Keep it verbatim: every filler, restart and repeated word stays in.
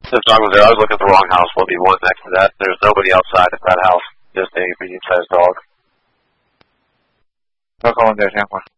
This dog was there. I was looking at the wrong house. We'll be one next to that. There's nobody outside of that house. Just a medium-sized dog. Local one there, ten four.